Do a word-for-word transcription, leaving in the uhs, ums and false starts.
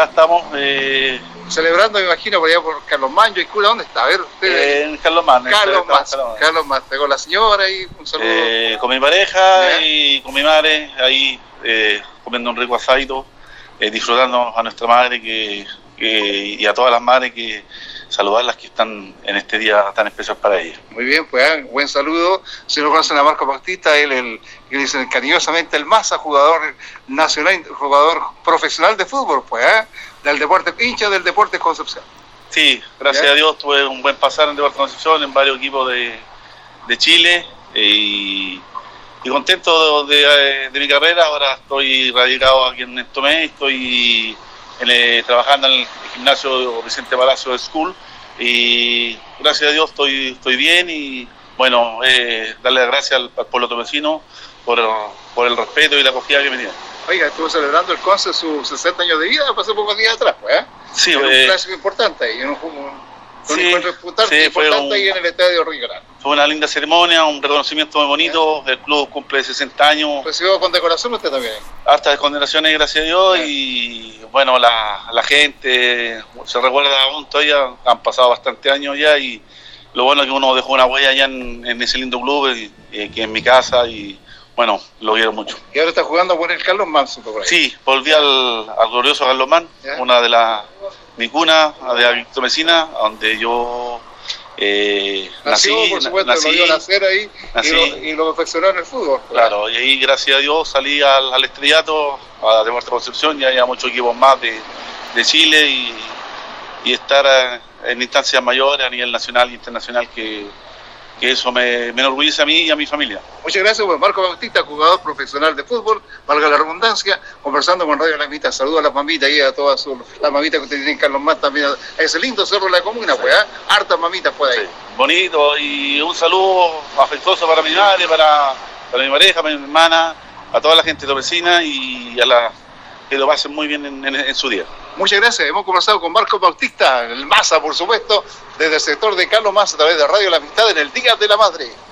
acá estamos. Eh, Celebrando, me imagino, por allá por Carlos Manjo y Cura. ¿Dónde está? A ver, usted. Eh, en Carlos Mann. Carlos Mann. Carlos Mann. Con la señora y un saludo. Eh, con mi pareja ¿Eh? y con mi madre, ahí eh, comiendo un rico asadito, eh, disfrutando a nuestra madre que, que, y a todas las madres, que saludarlas que están en este día tan especial para ellas. Muy bien, pues ¿eh? buen saludo. Si no conocen a Marco Bautista, él, el, que dicen cariñosamente el Massa, jugador nacional, jugador profesional de fútbol, pues, ¿eh? del deporte, hincha del Deportes Concepción. Sí, gracias ¿Ya? a Dios tuve un buen pasar en Deportes Concepción, en varios equipos de, de Chile, eh, y, y contento de, de, de mi carrera. Ahora estoy radicado aquí en Tomé, estoy en, eh, trabajando en el gimnasio Vicente Palacio School, y gracias a Dios estoy, estoy bien, y bueno, eh, darle las gracias al, al pueblo tomecino por, por el respeto y la acogida que me tiene. Oiga, estuvo celebrando el Conce sus sesenta años de vida, hace pocos días atrás, pues, ¿eh? Sí, Era eh, un clásico importante ahí, un, un, un sí, encuentro importante, sí, importante un, ahí en el estadio Río Grande. Fue una linda ceremonia, un reconocimiento muy bonito. ¿Eh? El club cumple sesenta años. ¿Recibió condecoración usted también? Hartas condecoraciones, gracias a Dios, ¿Eh? y bueno, la, la gente se recuerda aún todavía, han pasado bastantes años ya, y lo bueno es que uno dejó una huella allá en, en ese lindo club, y, y, que es mi casa, y bueno, lo quiero mucho. ¿Y ahora está jugando por el Carlos Mann, por ahí? Sí, volví al, al glorioso Carlos Mann, ¿Ya? una de las, mi cuna, de la Tomecina, donde yo eh, Nació, nací, por supuesto, nací, lo vio nacer ahí y lo, y lo perfeccionó en el fútbol. Claro, y ahí gracias a Dios salí al, al estrellato, a Deportes Concepción, ya había muchos equipos más de, de Chile, y, y estar en instancias mayores a nivel nacional e internacional, que que eso me, me enorgullece a mí y a mi familia. Muchas gracias, pues Marco Bautista, jugador profesional de fútbol, valga la redundancia, conversando con Radio La Mitad. Saludos a las mamitas y a todas sus, las mamitas que ustedes tienen, Carlos Mann, también a ese lindo cerro de la comuna, sí. pues, ¿eh? hartas mamitas por ahí. Sí. Bonito, y un saludo afectuoso para mi madre, para, para mi pareja, para mi hermana, a toda la gente de vecina, y a la que lo pasen muy bien en, en, en su día. Muchas gracias. Hemos conversado con Marco Bautista, el Massa, por supuesto, desde el sector de Carlos Massa, a través de Radio La Amistad, en el Día de la Madre.